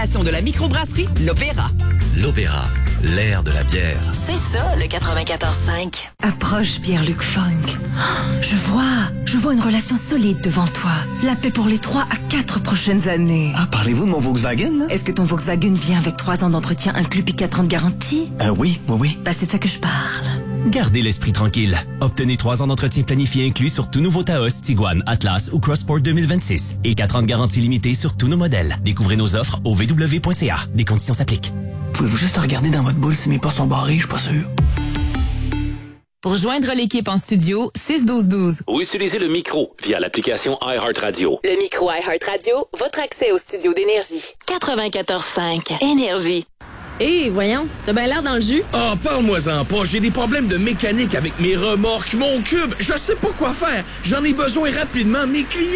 De la microbrasserie L'Opéra. L'Opéra, l'air de la bière. C'est ça, le 94.5. Approche Pierre-Luc Funk. Je vois une relation solide devant toi. La paix pour les 3 à 4 prochaines années. Ah, parlez-vous de mon Volkswagen, là? Est-ce que ton Volkswagen vient avec 3 ans d'entretien inclus puis 4 ans de garantie? Oui. Bah, c'est de ça que je parle. Gardez l'esprit tranquille. Obtenez 3 ans d'entretien planifié inclus sur tout nouveau Taos, Tiguan, Atlas ou Crossport 2026 et 4 ans de garantie limitée sur tous nos modèles. Découvrez nos offres au vw.ca. Des conditions s'appliquent. Pouvez-vous juste regarder dans votre boule si mes portes sont barrées? Je suis pas sûr. Pour joindre l'équipe en studio, 612-12. Ou utilisez le micro via l'application iHeartRadio. Le micro iHeartRadio, votre accès au studio d'Énergie. 94.5. Énergie. Hé, voyons, t'as bien l'air dans le jus. Ah, parle-moi-en pas, j'ai des problèmes de mécanique avec mes remorques, mon cube, je sais pas quoi faire. J'en ai besoin rapidement, mes clients